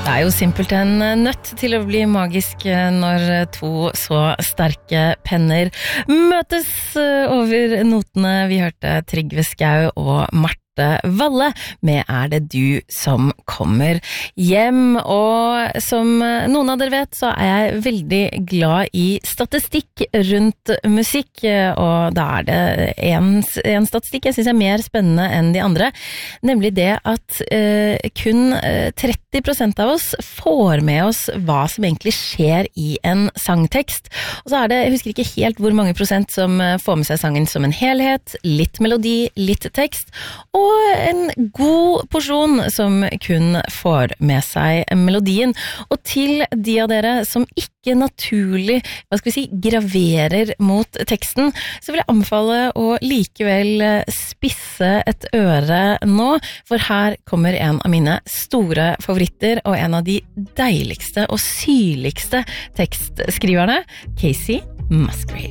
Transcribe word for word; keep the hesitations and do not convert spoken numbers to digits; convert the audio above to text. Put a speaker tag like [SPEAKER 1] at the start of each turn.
[SPEAKER 1] Det er jo simpelthen nødt til å bli magisk når to så sterke penner møtes over notene. Vi hørte Trygve Skau og Marte Valle med Er det du som kommer hjem? Og som noen av dere vet, så er jeg veldig glad i statistikk rundt musikk, og da er det en, en statistikk jeg synes er mer spennende enn de andre, nemlig det at eh, kun tretti prosent av oss får med oss hva som egentlig skjer i en sangtekst. Og så er det, jeg husker ikke helt hvor mange prosent som får med seg sangen som en helhet, litt melodi, litt tekst, og en god porsjon som kun får med seg melodien. Og til de av dere som ikke naturlig, hva skal vi si, graverer mot teksten, så vil jeg anbefale å likevel spisse et øre nå, for her kommer en av mine store favoritter, og en av de deiligste og syrligste tekstskriverne, Casey Musgrave.